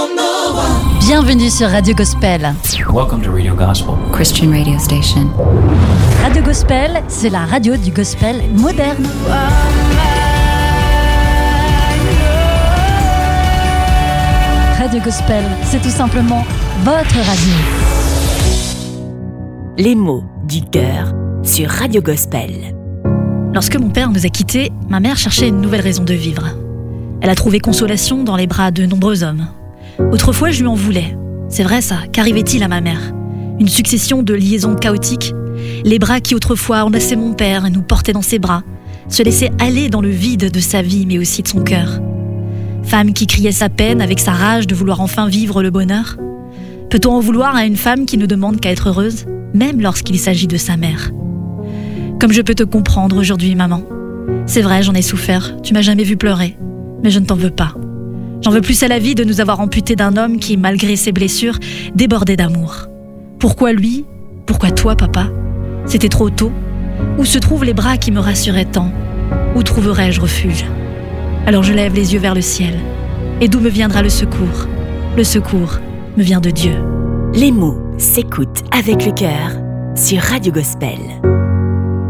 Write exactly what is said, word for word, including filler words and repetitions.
Bienvenue sur Radio Gospel. Welcome to Radio Gospel, Christian radio station. Radio Gospel, c'est la radio du gospel moderne. Radio Gospel, c'est tout simplement votre radio. Les mots du cœur sur Radio Gospel. Lorsque mon père nous a quittés, ma mère cherchait une nouvelle raison de vivre. Elle a trouvé consolation dans les bras de nombreux hommes. Autrefois, je lui en voulais. C'est vrai ça, qu'arrivait-il à ma mère ? Une succession de liaisons chaotiques. Les bras qui autrefois enlaçaient mon père et nous portaient dans ses bras, se laissaient aller dans le vide de sa vie, mais aussi de son cœur. Femme qui criait sa peine avec sa rage de vouloir enfin vivre le bonheur. Peut-on en vouloir à une femme qui ne demande qu'à être heureuse, même lorsqu'il s'agit de sa mère ? Comme je peux te comprendre aujourd'hui, maman. C'est vrai, j'en ai souffert, tu m'as jamais vu pleurer, mais je ne t'en veux pas. J'en veux plus à la vie de nous avoir amputés d'un homme qui, malgré ses blessures, débordait d'amour. Pourquoi lui ? Pourquoi toi, papa ? C'était trop tôt ? Où se trouvent les bras qui me rassuraient tant ? Où trouverai-je refuge ? Alors je lève les yeux vers le ciel. Et d'où me viendra le secours ? Le secours me vient de Dieu. Les mots s'écoutent avec le cœur sur Radio Gospel.